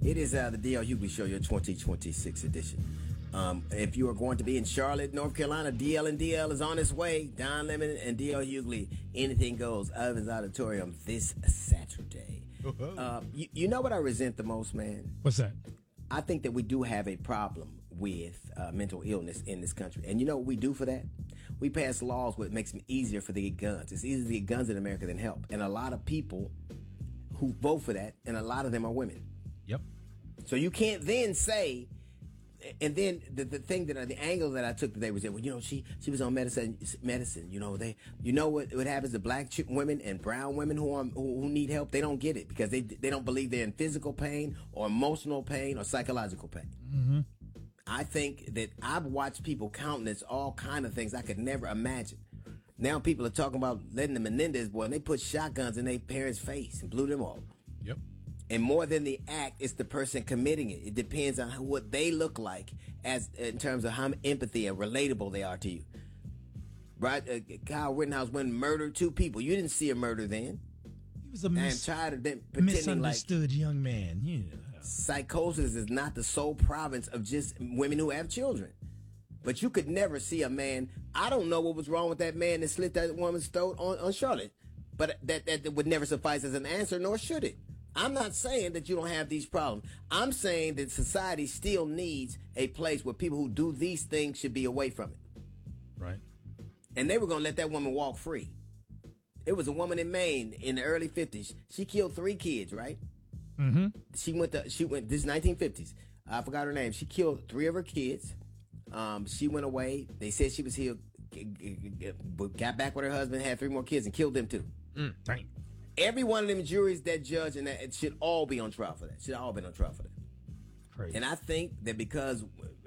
It is the D.L. Hughley Show, your 2026 edition. If you are going to be in Charlotte, North Carolina, DL and DL is on its way. Don Lemon and D.L. Hughley, anything goes. Evans Auditorium this Saturday. You know what I resent the most, man? What's that? I think that we do have a problem with mental illness in this country. And you know what we do for that? We pass laws where it makes it easier for to get guns. It's easier to get guns in America than help. And a lot of people who vote for that, and a lot of them are women. Yep. So you can't then say, and then the thing that the angle that I took today was that, well, you know, she was on medicine. You know, what happens to black women and brown women who need help? They don't get it because they don't believe they're in physical pain or emotional pain or psychological pain. Mm-hmm. I think that I've watched people countenance all kind of things I could never imagine. Now people are talking about letting the Menendez boy, and they put shotguns in their parents' face and blew them off. Yep. And more than the act, it's the person committing it. It depends on what they look like as in terms of how empathy and relatable they are to you. Right? Kyle Rittenhouse went and murdered 2 people. You didn't see a murder then. He was a misunderstood young man. Yeah. Psychosis is not the sole province of just women who have children. But you could never see a man. I don't know what was wrong with that man that slit that woman's throat on Charlotte. But that would never suffice as an answer, nor should it. I'm not saying that you don't have these problems. I'm saying that society still needs a place where people who do these things should be away from it. Right. And they were going to let that woman walk free. It was a woman in Maine in the early 50s. She killed 3 kids, right? Mm-hmm. This is 1950s. I forgot her name. She killed 3 of her kids. She went away. They said she was healed, got back with her husband, had 3 more kids, and killed them too. Right. Every one of them juries that judge and that it should all be on trial for that. Should all been on trial for that. Crazy. And I think that because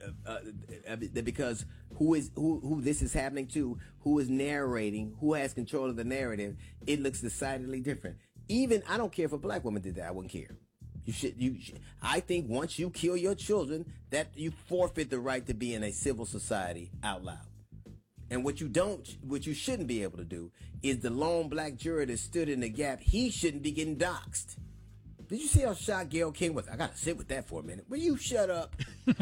who this is happening to, who is narrating, who has control of the narrative, it looks decidedly different. Even I don't care if a black woman did that. I wouldn't care. You should. I think once you kill your children, that you forfeit the right to be in a civil society out loud. And what you shouldn't be able to do is the lone black juror that stood in the gap. He shouldn't be getting doxxed. Did you see how shocked Gayle King was? I gotta sit with that for a minute. Will you shut up?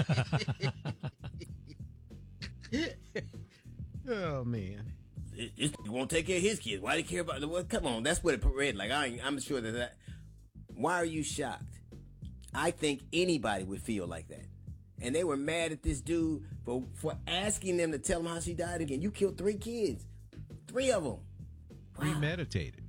Oh man, you won't take care of his kids. Why do you care about? Well, come on, that's what it read. Like I'm sure that. Why are you shocked? I think anybody would feel like that. And they were mad at this dude for asking them to tell him how she died again. You killed 3 kids. 3 of them. Wow. Premeditated.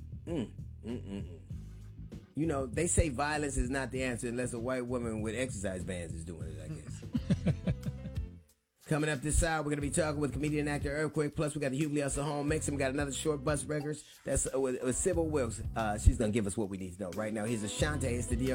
You know, they say violence is not the answer unless a white woman with exercise bands is doing it, I guess. Coming up this hour, we're going to be talking with comedian and actor Earthquake. Plus, we got the Hughley Hustle Home Mix, and we got another short bus records. That's with Sybil Wilkes. She's going to give us what we need to know right now. Here's Ashante. It's the D.R.